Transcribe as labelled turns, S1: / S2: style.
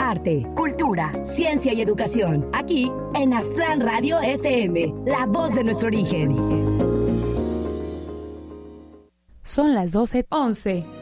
S1: arte, cultura, ciencia y educación. Aquí en Aztlán Radio FM, la voz de nuestro origen.
S2: Son las 12:11.